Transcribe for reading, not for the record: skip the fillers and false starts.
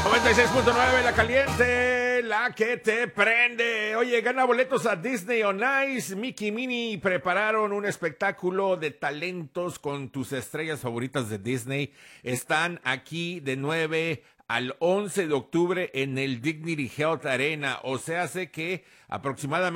96.9, la caliente, la que te prende. Oye, gana boletos a Disney on Ice. Mickey y Minnie prepararon un espectáculo de talentos con tus estrellas favoritas de Disney. Están aquí de 9 al 11 de octubre en el Dignity Health Arena. O sea, sé que aproximadamente